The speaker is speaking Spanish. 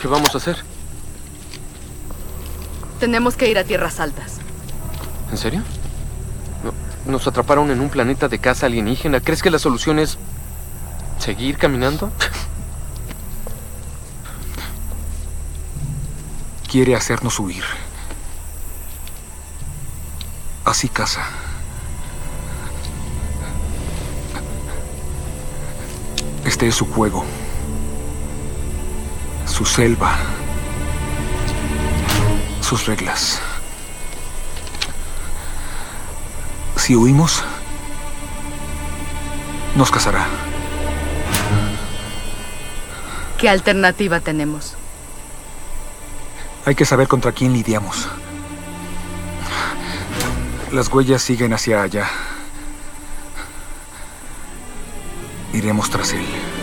¿Qué vamos a hacer? Tenemos que ir a tierras altas. ¿En serio? Nos atraparon en un planeta de caza alienígena. ¿Crees que la solución es seguir caminando? Quiere hacernos huir. Así caza. Este es su juego. Su selva. Sus reglas. Si huimos, nos cazará. ¿Qué alternativa tenemos? Hay que saber contra quién lidiamos. Las huellas siguen hacia allá. Iremos tras él.